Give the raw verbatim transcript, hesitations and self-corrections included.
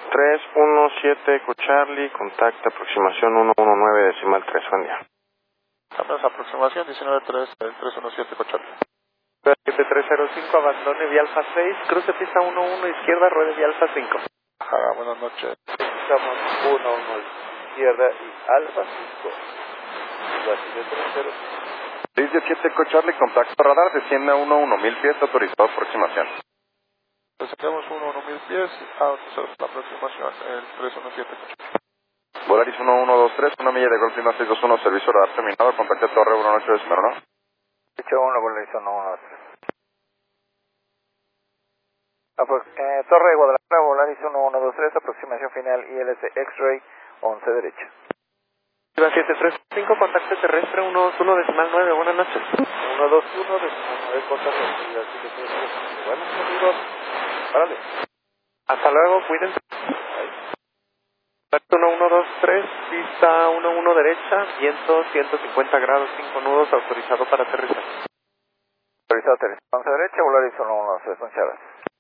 tres uno siete Eco Charlie, contacta aproximación uno uno nueve decimal tres, buen día. Estamos aproximación diecinueve tres, tres uno siete Eco Charlie. siete tres cero cinco, abandone vía Alfa seis, cruce pista uno uno izquierda, ruede vía Alfa cinco. Ajá, buenas noches. Estamos uno uno izquierda y Alfa cinco. siete tres cero cinco. seis diecisiete Eco Charlie, contacto radar, desciende a uno uno mil pies, autorizado aproximación. Descendemos uno uno mil pies, autorizados la aproximación, el tres uno siete Eco Charlie. Volaris uno uno dos tres, una milla de Golf Lima seis dos uno, servicio radar terminado, contacte Torre uno ocho decimal uno. ocho uno, Volaris uno uno tres. Eh, Torre de Guadalajara, Volaris uno uno dos tres, aproximación final I L C X-Ray once derecha. siete tres cinco, contacto terrestre uno dos uno decimal nueve, buenas noches. uno dos uno decimal nueve, contacto. Buenos amigos, párale. Hasta luego, cuídense. uno uno dos tres, pista uno uno derecha, viento ciento cincuenta grados, cinco nudos, autorizado para aterrizar. Autorizado aterrizar. once derecha, Volaris uno uno dos tres, muchas gracias.